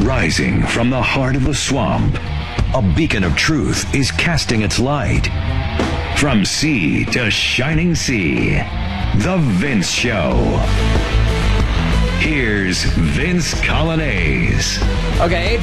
Rising from the heart of the swamp, a beacon of truth is casting its light. From sea to shining sea, The Vince Show. Here's Vince Coglianese. Okay,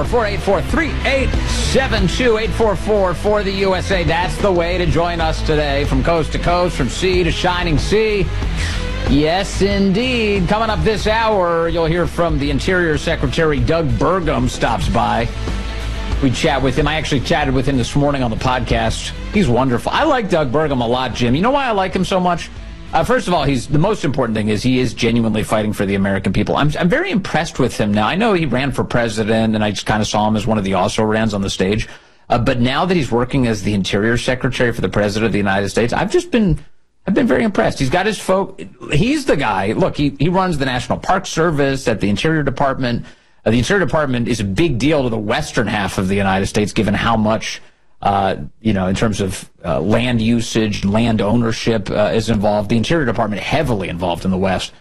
844-484-3872, 844 for the USA. That's the way to join us today, from coast to coast, from sea to shining sea. Yes, indeed. Coming up this hour, you'll hear from the Interior Secretary Doug Burgum stops by. We chat with him. I actually chatted with him this morning on the podcast. He's wonderful. I like Doug Burgum a lot, Jim. You know why I like him so much? First of all, the most important thing is he is genuinely fighting for the American people. I'm very impressed with him now. I know he ran for president, and I just kind of saw him as one of the also-rans on the stage. But now that he's working as the Interior Secretary for the President of the United States, I've been very impressed. He's got his he's the guy. Look, he runs the National Park Service at the Interior Department. The Interior Department is a big deal to the western half of the United States, given how much, in terms of land usage, land ownership is involved. The Interior Department heavily involved in the West.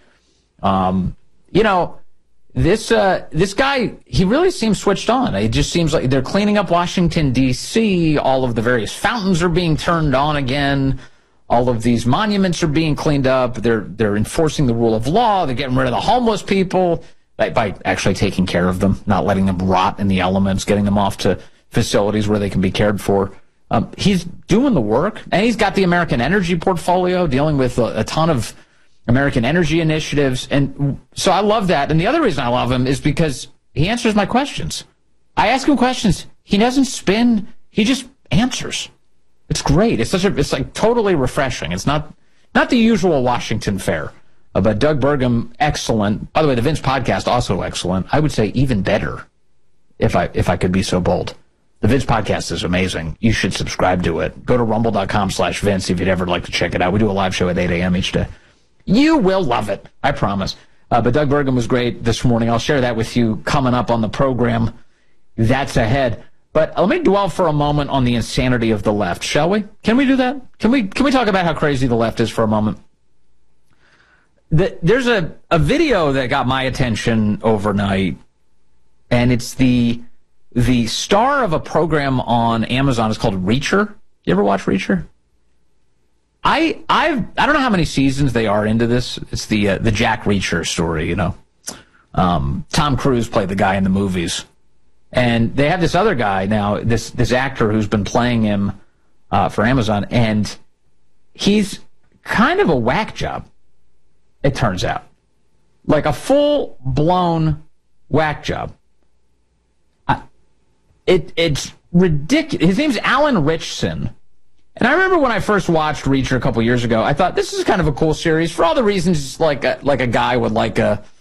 This guy, he really seems switched on. It just seems like they're cleaning up Washington, D.C. All of the various fountains are being turned on again. All of these monuments are being cleaned up. They're enforcing the rule of law. They're getting rid of the homeless people by actually taking care of them, not letting them rot in the elements, getting them off to facilities where they can be cared for. He's doing the work, and he's got the American energy portfolio, dealing with a ton of American energy initiatives. And so I love that. And the other reason I love him is because he answers my questions. I ask him questions. He doesn't spin. He just answers. It's great. It's like totally refreshing. It's not the usual Washington fare. But Doug Burgum, excellent. By the way, the Vince podcast, also excellent. I would say even better, if I could be so bold. The Vince podcast is amazing. You should subscribe to it. Go to rumble.com/Vince if you'd ever like to check it out. We do a live show at 8 a.m. each day. You will love it. I promise. But Doug Burgum was great this morning. I'll share that with you coming up on the program. That's ahead. But let me dwell for a moment on the insanity of the left, shall we? Can we do that? Can we talk about how crazy the left is for a moment? There's a video that got my attention overnight, and it's the star of a program on Amazon. It's called Reacher. You ever watch Reacher? I don't know how many seasons they are into this. It's the Jack Reacher story, you know. Tom Cruise played the guy in the movies. And they have this other guy now, this actor who's been playing him for Amazon, and he's kind of a whack job, it turns out. Like a full-blown whack job. It's ridiculous. His name's Alan Ritchson. And I remember when I first watched Reacher a couple years ago, I thought, this is kind of a cool series for all the reasons like a guy would like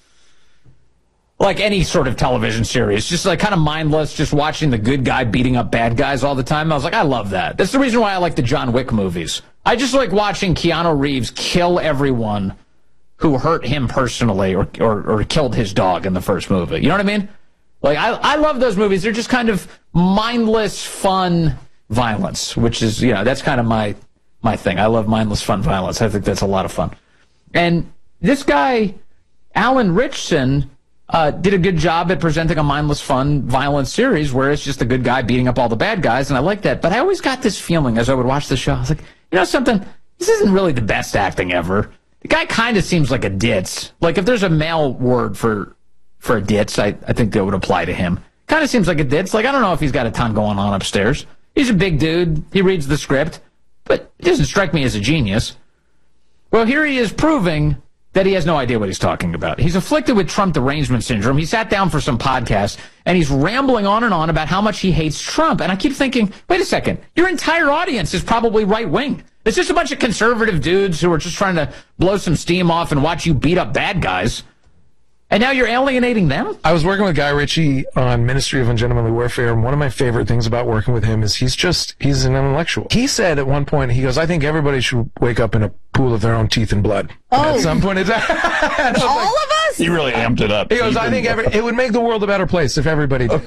any sort of television series, just like kind of mindless, just watching the good guy beating up bad guys all the time. I was like, I love that. That's the reason why I like the John Wick movies. I just like watching Keanu Reeves kill everyone who hurt him personally or killed his dog in the first movie. You know what I mean? Like, I love those movies. They're just kind of mindless, fun violence, which is, that's kind of my thing. I love mindless, fun violence. I think that's a lot of fun. And this guy, Alan Ritchson, did a good job at presenting a mindless, fun, violent series where it's just a good guy beating up all the bad guys, and I like that. But I always got this feeling as I would watch the show. I was like, something? This isn't really the best acting ever. The guy kind of seems like a ditz. Like, if there's a male word for a ditz, I think that would apply to him. Kind of seems like a ditz. Like, I don't know if he's got a ton going on upstairs. He's a big dude. He reads the script. But it doesn't strike me as a genius. Well, here he is proving that he has no idea what he's talking about. He's afflicted with Trump derangement syndrome. He sat down for some podcast, and he's rambling on and on about how much he hates Trump. And I keep thinking, wait a second, your entire audience is probably right-wing. It's just a bunch of conservative dudes who are just trying to blow some steam off and watch you beat up bad guys. And now you're alienating them? I was working with Guy Ritchie on Ministry of Ungentlemanly Warfare, and one of my favorite things about working with him is he's an intellectual. He said at one point, he goes, I think everybody should wake up in a pool of their own teeth and blood. Oh. At some point, all of us? He really amped it up. He goes, I think it would make the world a better place if everybody did.